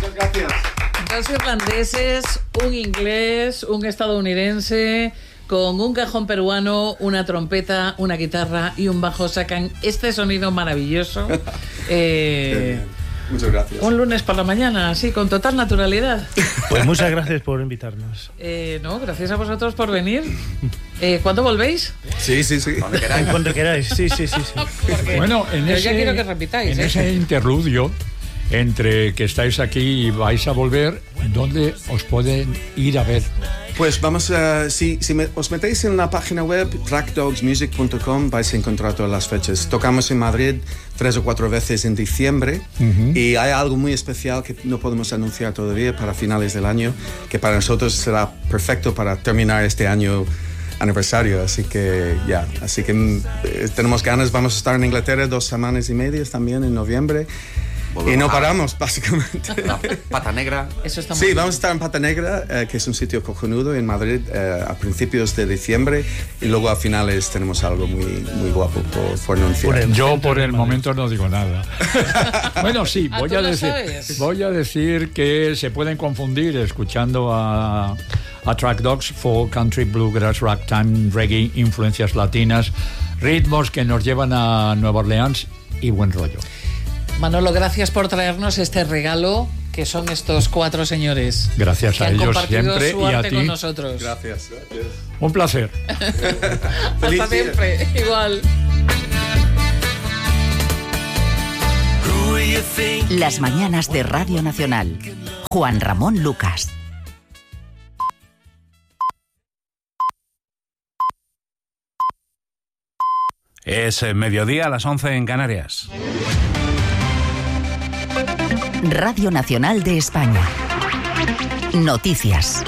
Muchas gracias. Dos irlandeses, un inglés, un estadounidense, con un cajón peruano, una trompeta, una guitarra y un bajo sacan este sonido maravilloso. Muchas gracias. Un lunes por la mañana, así, con total naturalidad. Pues muchas gracias por invitarnos. No, gracias a vosotros por venir. ¿Cuándo volvéis? Sí. Cuando queráis, sí. Bueno, ya quiero que repitáis. Ese interludio entre que estáis aquí y vais a volver, ¿dónde os pueden ir a ver? Pues vamos a... Si os metéis en la página web trackdogsmusic.com vais a encontrar todas las fechas. Tocamos en Madrid 3 o 4 veces en diciembre y hay algo muy especial que no podemos anunciar todavía para finales del año, que para nosotros será perfecto para terminar este año aniversario, así que tenemos ganas. Vamos a estar en Inglaterra 2 semanas y media también en noviembre. Y no paramos, básicamente. Pata Negra. Eso está muy Sí, bien. vamos a estar en Pata Negra, que es un sitio cojonudo en Madrid, a principios de diciembre, y luego a finales tenemos algo muy guapo por anunciar. Yo por el momento no digo nada. Bueno, sí, ¿Tú lo sabes? voy a decir que se pueden confundir escuchando a Track Dogs, folk, country, bluegrass, ragtime, reggae, influencias latinas, ritmos que nos llevan a Nueva Orleans y buen rollo. Manolo, gracias por traernos este regalo que son estos 4 señores. Gracias que a han ellos compartido siempre su y a arte ti. con nosotros. Gracias. Un placer. Feliz Hasta día. siempre, igual. Las mañanas de Radio Nacional. Juan Ramón Lucas. Es mediodía a las 11 en Canarias. Radio Nacional de España. Noticias.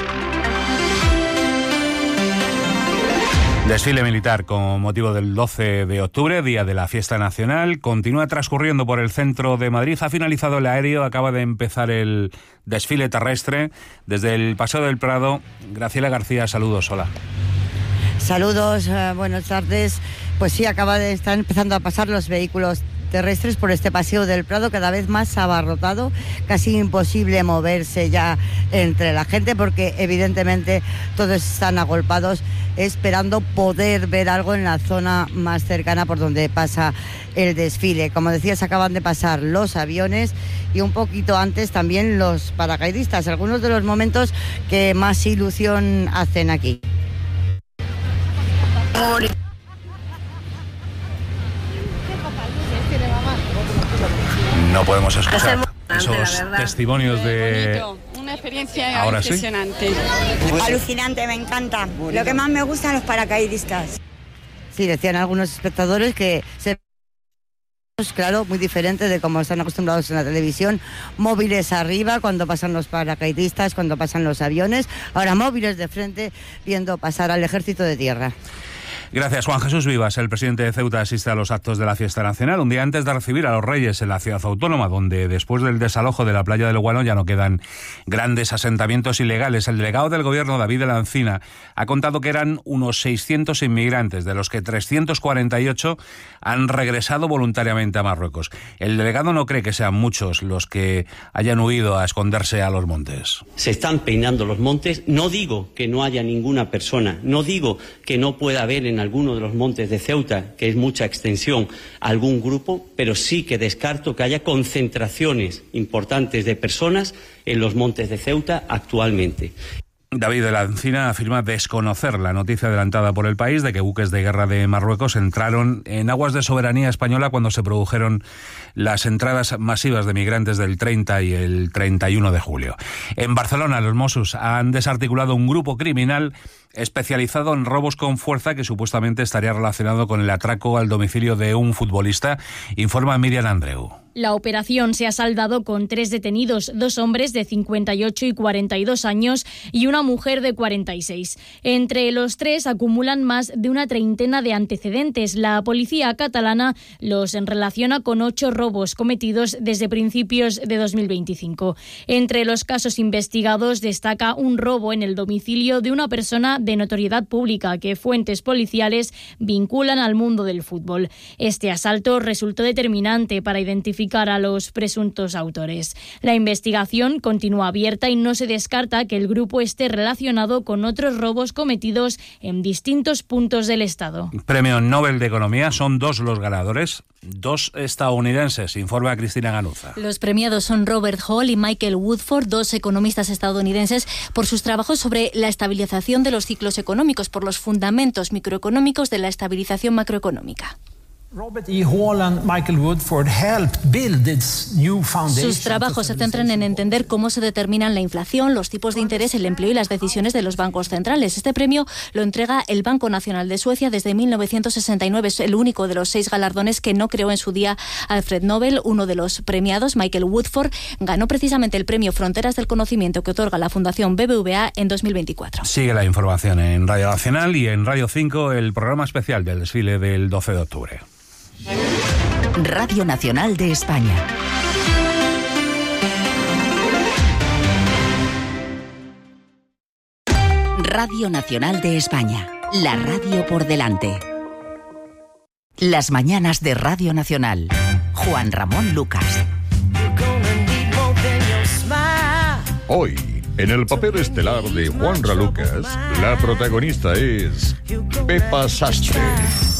Desfile militar con motivo del 12 de octubre, Día de la Fiesta Nacional, continúa transcurriendo por el centro de Madrid. Ha finalizado el aéreo, acaba de empezar el desfile terrestre desde el Paseo del Prado. Graciela García, saludos, hola. Saludos, buenas tardes. Pues sí, están empezando a pasar los vehículos terrestres por este Paseo del Prado, cada vez más abarrotado, casi imposible moverse ya entre la gente porque evidentemente todos están agolpados esperando poder ver algo en la zona más cercana por donde pasa el desfile. Como decías, acaban de pasar los aviones y un poquito antes también los paracaidistas, algunos de los momentos que más ilusión hacen aquí. No podemos escuchar esos testimonios de... Una experiencia Ahora impresionante. Alucinante, me encanta. Lo que más me gustan los paracaidistas. Sí, decían algunos espectadores que claro, muy diferente de como están acostumbrados en la televisión, móviles arriba cuando pasan los paracaidistas, cuando pasan los aviones, ahora móviles de frente viendo pasar al ejército de tierra. Gracias. Juan Jesús Vivas, el presidente de Ceuta, asiste a los actos de la Fiesta Nacional un día antes de recibir a los Reyes en la ciudad autónoma, donde después del desalojo de la playa del Guano ya no quedan grandes asentamientos ilegales. El delegado del gobierno, David de la Encina, ha contado que eran unos 600 inmigrantes, de los que 348 han regresado voluntariamente a Marruecos. El delegado no cree que sean muchos los que hayan huido a esconderse a los montes. Se están peinando los montes. No digo que no haya ninguna persona, no digo que no pueda haber en alguno de los montes de Ceuta, que es mucha extensión, algún grupo, pero sí que descarto que haya concentraciones importantes de personas en los montes de Ceuta actualmente. David de la Encina afirma desconocer la noticia adelantada por El País de que buques de guerra de Marruecos entraron en aguas de soberanía española cuando se produjeron las entradas masivas de migrantes del 30 y el 31 de julio. En Barcelona, los Mossos han desarticulado un grupo criminal especializado en robos con fuerza que supuestamente estaría relacionado con el atraco al domicilio de un futbolista, informa Miriam Andreu. La operación se ha saldado con 3 detenidos, 2 hombres de 58 y 42 años y una mujer de 46. Entre los 3 acumulan más de una treintena de antecedentes. La policía catalana los relaciona con 8 robos cometidos desde principios de 2025. Entre los casos investigados destaca un robo en el domicilio de una persona de notoriedad pública que fuentes policiales vinculan al mundo del fútbol. Este asalto resultó determinante para identificar a los presuntos autores. La investigación continúa abierta y no se descarta que el grupo esté relacionado con otros robos cometidos en distintos puntos del Estado. Premio Nobel de Economía, son 2 los ganadores, 2 estadounidenses, informa Cristina Ganuza. Los premiados son Robert Hall y Michael Woodford, 2 economistas estadounidenses, por sus trabajos sobre la estabilización de los ciclos económicos, por los fundamentos microeconómicos de la estabilización macroeconómica. Robert E. Hall and Michael Woodford helped build its new foundation. Sus trabajos se centran en entender cómo se determinan la inflación, los tipos de interés, el empleo y las decisiones de los bancos centrales. Este premio lo entrega el Banco Nacional de Suecia desde 1969. Es el único de los 6 galardones que no creó en su día Alfred Nobel. Uno de los premiados, Michael Woodford, ganó precisamente el premio Fronteras del Conocimiento que otorga la Fundación BBVA en 2024. Sigue la información en Radio Nacional y en Radio 5, el programa especial del desfile del 12 de octubre. Radio Nacional de España. Radio Nacional de España. La radio por delante. Las mañanas de Radio Nacional. Juan Ramón Lucas. Hoy, en el papel estelar de Juanra Lucas, la protagonista es Pepa Sastre.